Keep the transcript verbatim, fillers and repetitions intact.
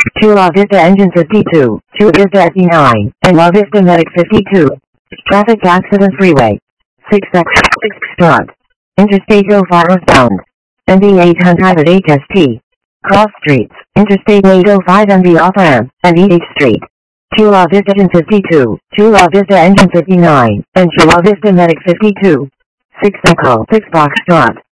two La Vista Engine fifty-two, two Vista S E nine, and La Vista Medic fifty-two. Traffic accident freeway. six X six start. Interstate oh five westbound. N B eight hundred H S T. Cross streets, Interstate eight oh five and the off-ramp, and E H Street. two La Vista Engine fifty-two, two La Vista Engine fifty-nine, and two La Vista Medic fifty-two. six Echo, six Box Start.